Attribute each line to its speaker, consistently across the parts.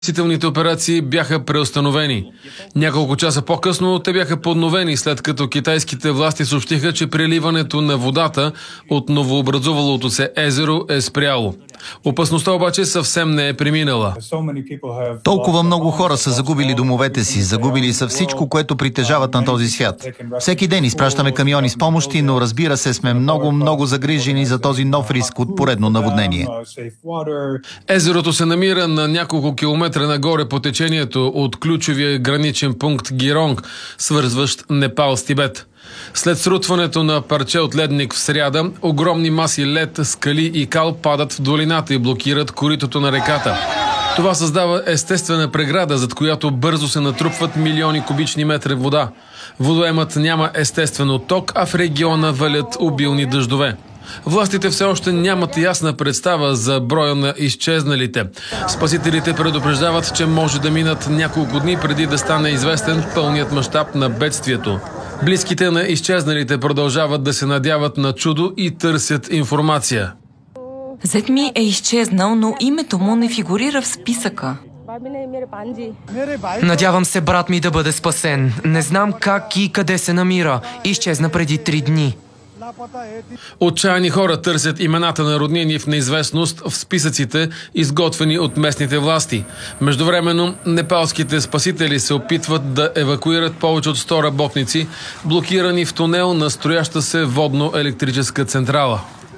Speaker 1: Спасителните операции бяха преустановени. Няколко часа по-късно те бяха подновени, след като китайските власти съобщиха, че преливането на водата от новообразувалото се езеро е спряло. Опасността обаче съвсем не е преминала.
Speaker 2: Толкова много хора са загубили домовете си, загубили са всичко, което притежават на този свят. Всеки ден изпращаме камиони с помощи, но разбира се, сме много загрижени за този нов риск от поредно наводнение.
Speaker 1: Езерото се намира на няколко километра нагоре по течението от ключовия граничен пункт Гиронг, свързващ Непал с Тибет. След срутването на парче от ледник в сряда, огромни маси лед, скали и кал падат в долината и блокират коритото на реката. Това създава естествена преграда, зад която бързо се натрупват милиони кубични метри вода. Водоемът няма естествен отток, а в региона валят обилни дъждове. Властите все още нямат ясна представа за броя на изчезналите. Спасителите предупреждават, че може да минат няколко дни преди да стане известен пълният мащаб на бедствието. Близките на изчезналите продължават да се надяват на чудо и търсят информация.
Speaker 3: Зет ми е изчезнал, но името му не фигурира в списъка.
Speaker 4: Надявам се брат ми да бъде спасен. Не знам как и къде се намира. Изчезна преди 3 дни.
Speaker 1: Отчаяни хора търсят имената на роднини в неизвестност в списъците, изготвени от местните власти. Междувременно, непалските спасители се опитват да евакуират повече от 100 работници, блокирани в тунел на строяща се водно-електрическа централа.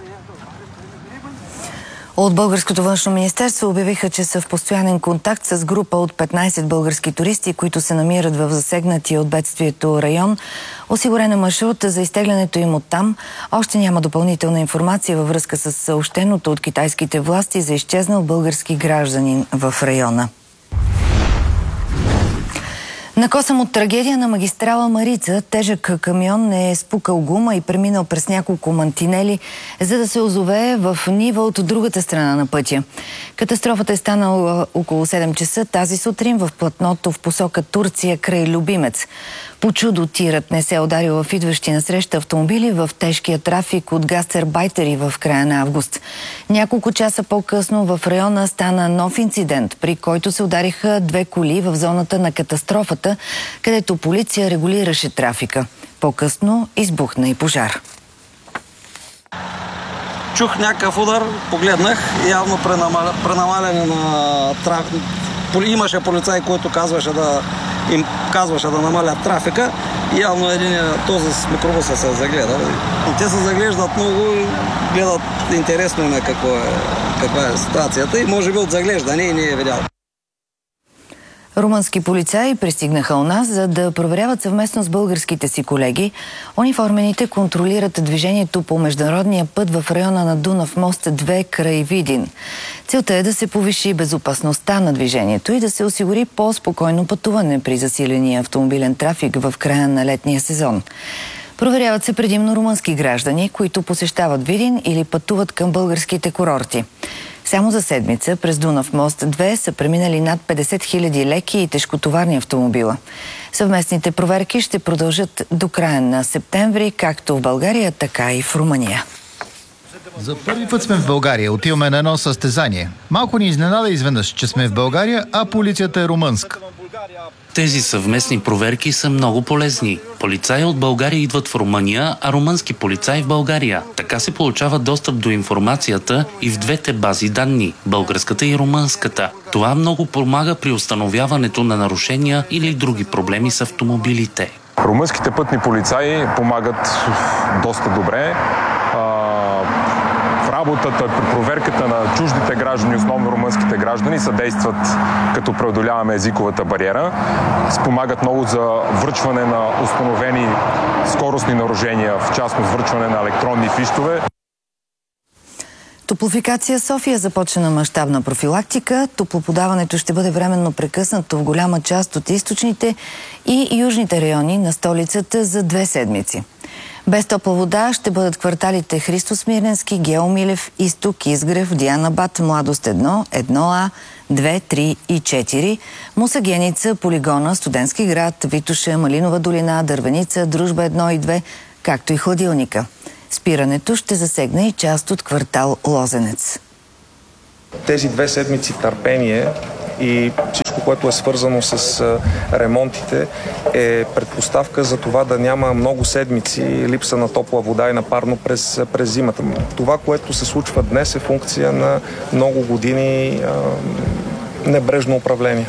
Speaker 5: От Българското външно министерство обявиха, че са в постоянен контакт с група от 15 български туристи, които се намират в засегнатия от бедствието район. Осигурена маршрута за изтеглянето им оттам. Още няма допълнителна информация във връзка с съобщеното от китайските власти за изчезнал български гражданин в района. На косъм от трагедия на магистрала Марица, тежък камион е спукал гума и преминал през няколко мантинели, за да се озовее в нива от другата страна на пътя. Катастрофата е станала около 7 часа тази сутрин в платното в посока Турция край Любимец. По чудо тирът не се е ударил в идващи насреща автомобили в тежкия трафик от гастарбайтери в края на август. Няколко часа по-късно в района стана нов инцидент, при който се удариха 2 коли в зоната на катастрофата, където полиция регулираше трафика. По-късно избухна и пожар.
Speaker 6: Чух някакъв удар, погледнах, явно пренамаляне на трафик. Имаше полицай, който им казваше да намалят трафика. Явно този с микробуса се загледа. Те се заглеждат много и гледат интересно на каква е ситуацията и може би от заглеждане и не е видял.
Speaker 5: Румънски полицаи пристигнаха у нас, за да проверяват съвместно с българските си колеги. Униформените контролират движението по международния път в района на Дунав мост 2 край Видин. Целта е да се повиши безопасността на движението и да се осигури по-спокойно пътуване при засиления автомобилен трафик в края на летния сезон. Проверяват се предимно румънски граждани, които посещават Видин или пътуват към българските курорти. Само за седмица през Дунав мост 2 са преминали над 50 000 леки и тежкотоварни автомобила. Съвместните проверки ще продължат до края на септември, както в България, така и в Румъния.
Speaker 2: За първи път сме в България. Отиваме на едно състезание. Малко ни изненада изведнъж, че сме в България, а полицията е румънска.
Speaker 7: Тези съвместни проверки са много полезни. Полицаи от България идват в Румъния, а румънски полицаи в България. Така се получава достъп до информацията и в двете бази данни – българската и румънската. Това много помага при установяването на нарушения или други проблеми с автомобилите.
Speaker 8: Румънските пътни полицаи помагат доста добре. Работата при проверката на чуждите граждани, основно румънските граждани, съдействат като преодоляваме езиковата бариера. Спомагат много за връчване на установени скоростни нарушения, в частност връчване на електронни фищове.
Speaker 5: Топлофикация София започна мащабна профилактика. Топлоподаването ще бъде временно прекъснато в голяма част от източните и южните райони на столицата за 2 седмици. Без топла вода ще бъдат кварталите Христо Смирненски, Гео Милев, Изток, Изгрев, Дианабад, Младост 1, 1А, 2, 3 и 4, Мусагеница, Полигона, Студентски град, Витоша, Малинова долина, Дървеница, Дружба 1 и 2, както и Хладилника. Спирането ще засегне и част от квартал Лозенец.
Speaker 9: Тези 2 седмици търпение
Speaker 8: и всичко, което е свързано с ремонтите, е предпоставка за това да няма много седмици липса на топла вода и на парно през зимата. Това, което се случва днес, е функция на много години небрежно управление.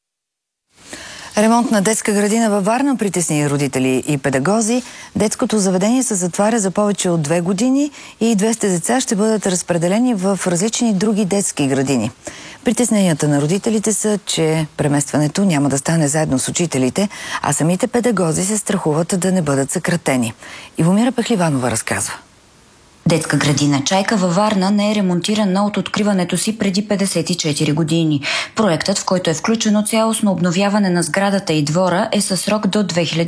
Speaker 5: Ремонт на детска градина във Варна притесни родители и педагози. Детското заведение се затваря за повече от 2 години и 200 деца ще бъдат разпределени в различни други детски градини. Притесненията на родителите са, че преместването няма да стане заедно с учителите, а самите педагози се страхуват да не бъдат съкратени. Ивомира Пехливанова разказва.
Speaker 9: Детска градина Чайка във Варна не е ремонтирана от откриването си преди 54 години. Проектът, в който е включено цялостно обновяване на сградата и двора, е със срок до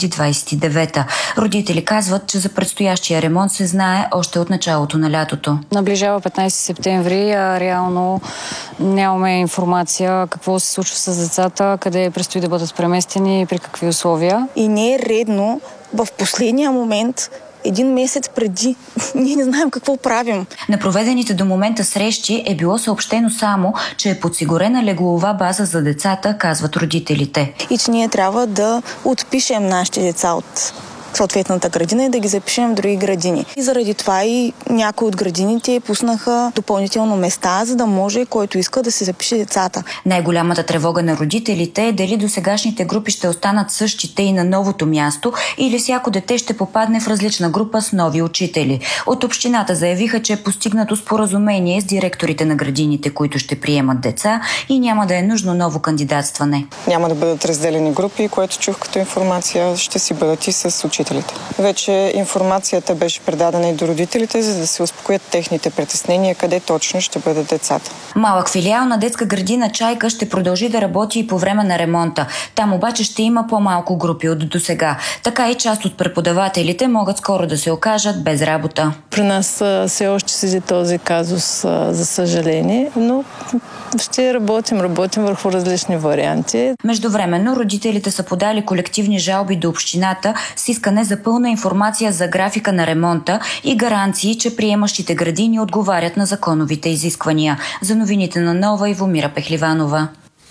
Speaker 9: 2029. Родители казват, че за предстоящия ремонт се знае още от началото на лятото.
Speaker 10: Наближава 15 септември, а реално нямаме информация какво се случва с децата, къде предстои да бъдат преместени и при какви условия.
Speaker 11: И не е редно в последния момент, 1 месец преди, ние не знаем какво правим.
Speaker 9: На проведените до момента срещи е било съобщено само, че е подсигурена леглова база за децата, казват родителите.
Speaker 11: И че ние трябва да отпишем нашите деца от съответната градина и да ги запишем в други градини. И заради това и някои от градините пуснаха допълнително места, за да може който иска да се запише децата.
Speaker 9: Най-голямата тревога на родителите е дали досегашните групи ще останат същите и на новото място, или всяко дете ще попадне в различна група с нови учители. От общината заявиха, че е постигнато споразумение с директорите на градините, които ще приемат деца, и няма да е нужно ново кандидатстване.
Speaker 12: Няма да бъдат разделени групи, което чух като информация, ще си бъдат и с учителите. Вече информацията беше предадена и до родителите, за да се успокоят техните притеснения, къде точно ще бъдат децата.
Speaker 9: Малък филиал на детска градина Чайка ще продължи да работи и по време на ремонта. Там обаче ще има по-малко групи от досега. Така и част от преподавателите могат скоро да се окажат без работа.
Speaker 13: При нас все още седи този казус, за съжаление, но ще работим върху различни варианти.
Speaker 9: Междувременно родителите са подали колективни жалби до общината с искане за пълна информация за графика на ремонта и гаранции, че приемащите градини отговарят на законовите изисквания. За новините на Нова, Ивомира Пехливанова.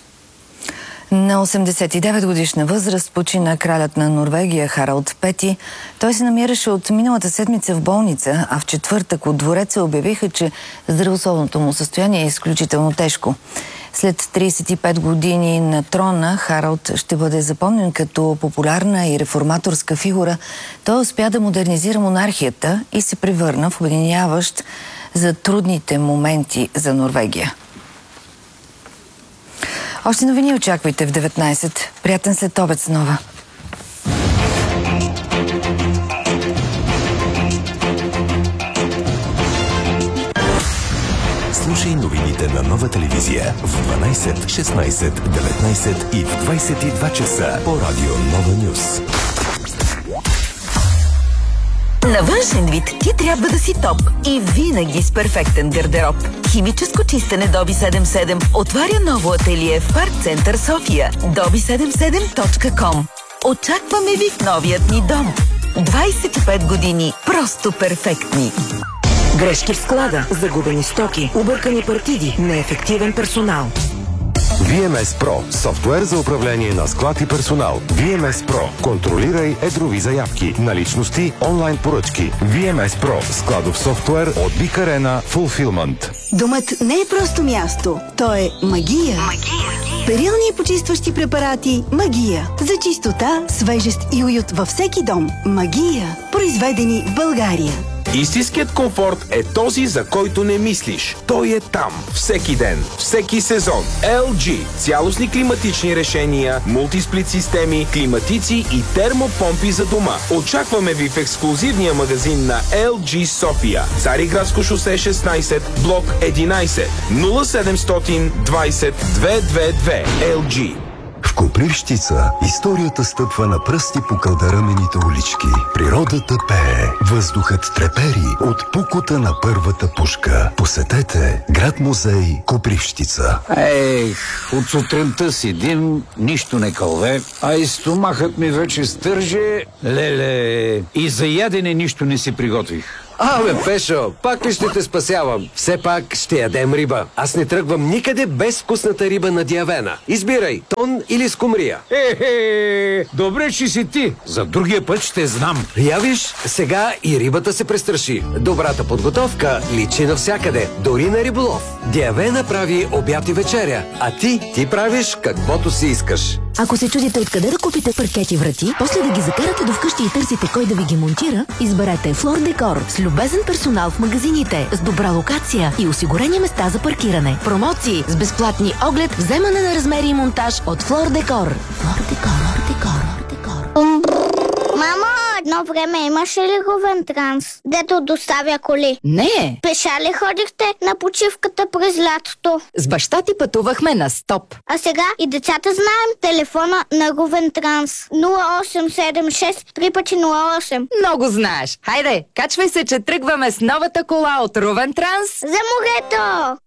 Speaker 5: На 89 годишна възраст почина кралят на Норвегия Харалд V. Той се намираше от миналата седмица в болница, а в четвъртък от двореца обявиха, че здравословното му състояние е изключително тежко. След 35 години на трона Харалд ще бъде запомнен като популярна и реформаторска фигура. Той успя да модернизира монархията и се превърна в обединяващ за трудните моменти за Норвегия. Още новини очаквайте в 19. Приятен следобед с Нова.
Speaker 14: Слушай новините на Нова телевизия в 12, 16, 19 и в 22 часа по радио Нова Нюс.
Speaker 15: На външен вид ти трябва да си топ и винаги с перфектен гардероб. Химическо чистене Доби 77 отваря ново ателие в Парк Център София. dobi77.com. Очакваме ви в новият ни дом. 25 години просто перфектни.
Speaker 16: Грешки в склада, загубени стоки, объркани партиди, неефективен персонал.
Speaker 14: VMS Pro – софтуер за управление на склад и персонал. VMS Pro – контролирай едрови заявки, наличности, онлайн поръчки. VMS Pro – складов софтуер от Big Arena Fulfillment.
Speaker 17: Домът не е просто място, то е магия. Перилни и почистващи препарати Магия. За чистота, свежест и уют във всеки дом. Магия. Произведени в България.
Speaker 18: Истинският комфорт е този, за който не мислиш. Той е там. Всеки ден. Всеки сезон. LG. Цялостни климатични решения, мултисплит системи, климатици и термопомпи за дома. Очакваме ви в ексклузивния магазин на LG София. Цариградско шосе 16, блок 11. 0720 222. LG.
Speaker 14: В Копривщица историята стъпва на пръсти по кълдарамените улички. Природата пее, въздухът трепери от пукота на първата пушка. Посетете град-музей Копривщица.
Speaker 19: От сутринта седим, нищо не кълве, а и стомахът ми вече стърже. Леле, и за ядене нищо не си приготвих.
Speaker 20: Абе, Пешо, пак ли ще те спасявам? Все пак ще ядем риба. Аз не тръгвам никъде без вкусната риба на Диавена. Избирай, тон или скумрия.
Speaker 18: Добре, че си ти. За другия път ще знам.
Speaker 20: Явиш, сега и рибата се престраши. Добрата подготовка личи навсякъде, дори на риболов. Диавена прави обяд и вечеря, а ти правиш каквото си искаш.
Speaker 21: Ако се чудите откъде да купите паркети врати, после да ги закарате до вкъщи и търсите кой да ви ги монтира, изберете Флор Декор с любезен персонал в магазините, с добра локация и осигурени места за паркиране. Промоции с безплатни оглед, вземане на размери и монтаж от Флор Декор. Флор Декор.
Speaker 22: Мамо, едно време имаше ли Ровентранс, дето доставя коли?
Speaker 23: Не.
Speaker 22: Пеша ли ходихте на почивката през лятото?
Speaker 23: С баща ти пътувахме на стоп.
Speaker 22: А сега и децата знаем телефона на Ровентранс. 0876 3x08.
Speaker 23: Много знаеш. Хайде, качвай се, че тръгваме с новата кола от Ровентранс.
Speaker 22: За морето!